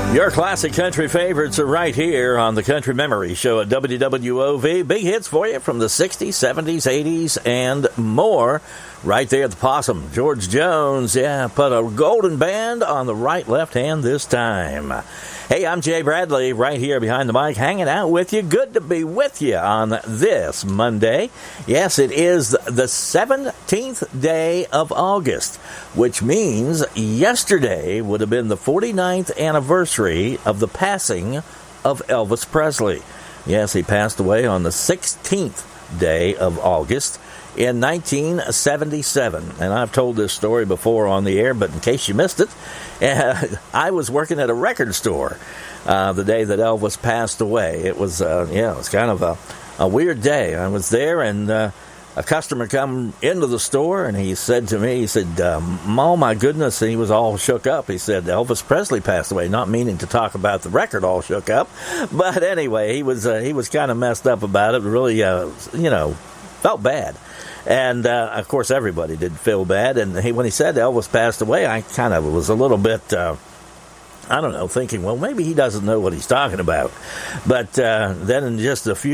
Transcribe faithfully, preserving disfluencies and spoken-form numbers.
Your classic country favorites are right here on the Country Memory Show at W W O V. Big hits for you from the sixties, seventies, eighties, and more. Right there at the Possum. George Jones, yeah, put a golden band on the right, left hand this time. Hey, I'm Jay Bradley, right here behind the mic, hanging out with you. Good to be with you on this Monday. Yes, it is the seventeenth day of August, which means yesterday would have been the forty-ninth anniversary of the passing of Elvis Presley. Yes, he passed away on the sixteenth day of August in nineteen seventy-seven. And I've told this story before on the air, but in case you missed it, uh, I was working at a record store uh, the day that Elvis passed away. It was, uh, yeah, it was kind of a, a weird day. I was there, and uh, a customer come into the store, and he said to me, he said, um, oh, my goodness, and he was all shook up. He said, Elvis Presley passed away, not meaning to talk about the record all shook up. But anyway, he was, uh, he was kind of messed up about it, really, uh, you know, felt bad. And, uh, of course, everybody did feel bad. And he, when he said Elvis passed away, I kind of was a little bit, uh, I don't know, thinking, well, maybe he doesn't know what he's talking about. But uh, then in just a few